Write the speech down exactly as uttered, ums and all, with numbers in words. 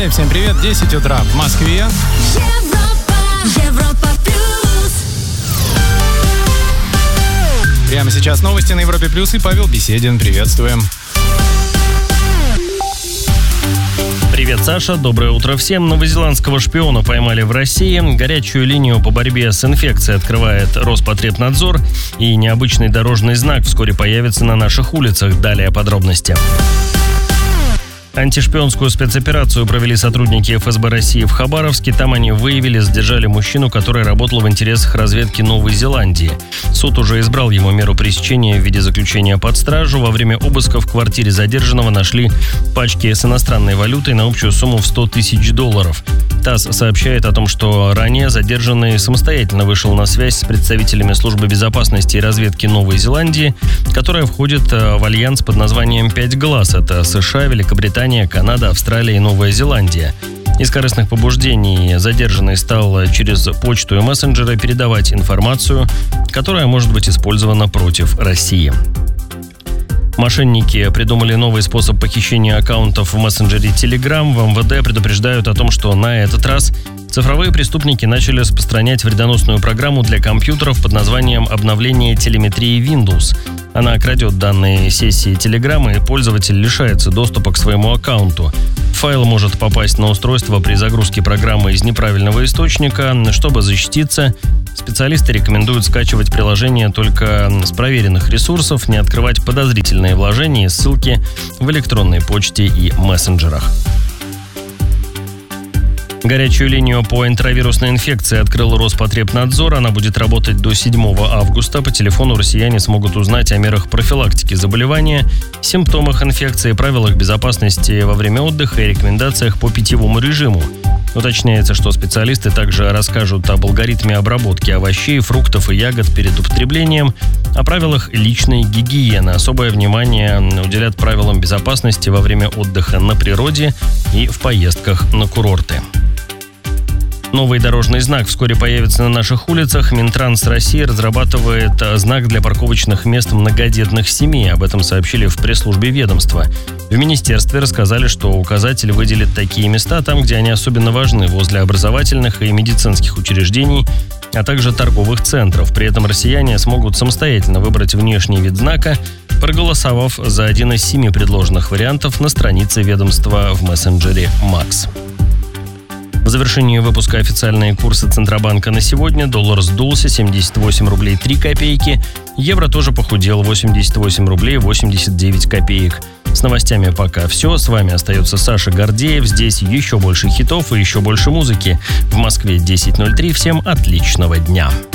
Далее всем привет, десять утра в Москве. Европа, Европа плюс. Прямо сейчас новости на Европе плюс и Павел Беседин. Приветствуем. Привет, Саша. Доброе утро всем. Новозеландского шпиона поймали в России. Горячую линию по борьбе с инфекцией открывает Роспотребнадзор. И необычный дорожный знак вскоре появится на наших улицах. Далее подробности. Антишпионскую спецоперацию провели сотрудники эф эс бэ России в Хабаровске. Там они выявили, задержали мужчину, который работал в интересах разведки Новой Зеландии. Суд уже избрал ему меру пресечения в виде заключения под стражу. Во время обыска в квартире задержанного нашли пачки с иностранной валютой на общую сумму в сто тысяч долларов. ТАСС сообщает о том, что ранее задержанный самостоятельно вышел на связь с представителями службы безопасности и разведки Новой Зеландии, которая входит в альянс под названием «Пять глаз». Это США, Великобритания, Канада, Австралия и Новая Зеландия. Из корыстных побуждений задержанный стал через почту и мессенджеры передавать информацию, которая может быть использована против России. Мошенники придумали новый способ похищения аккаунтов в мессенджере Telegram. В эм вэ дэ предупреждают о том, что на этот раз цифровые преступники начали распространять вредоносную программу для компьютеров под названием «Обновление телеметрии Windows». Она крадет данные сессии Telegram, и пользователь лишается доступа к своему аккаунту. Файл может попасть на устройство при загрузке программы из неправильного источника. Чтобы защититься, специалисты рекомендуют скачивать приложение только с проверенных ресурсов, не открывать подозрительные вложения и ссылки в электронной почте и мессенджерах. Горячую линию по интравирусной инфекции открыл Роспотребнадзор. Она будет работать до седьмого августа. По телефону россияне смогут узнать о мерах профилактики заболевания, симптомах инфекции, правилах безопасности во время отдыха и рекомендациях по питьевому режиму. Уточняется, что специалисты также расскажут об алгоритме обработки овощей, фруктов и ягод перед употреблением, о правилах личной гигиены. Особое внимание уделят правилам безопасности во время отдыха на природе и в поездках на курорты. Новый дорожный знак вскоре появится на наших улицах. Минтранс России разрабатывает знак для парковочных мест многодетных семей. Об этом сообщили в пресс-службе ведомства. В министерстве рассказали, что указатель выделит такие места там, где они особенно важны, возле образовательных и медицинских учреждений, а также торговых центров. При этом россияне смогут самостоятельно выбрать внешний вид знака, проголосовав за один из семи предложенных вариантов на странице ведомства в мессенджере Макс. В завершении выпуска официальные курсы Центробанка на сегодня. Доллар сдулся семьдесят восемь рублей три копейки. Евро тоже похудел восемьдесят восемь рублей восемьдесят девять копеек. С новостями пока все. С вами остается Саша Гордеев. Здесь еще больше хитов и еще больше музыки. В Москве десять ноль три. Всем отличного дня.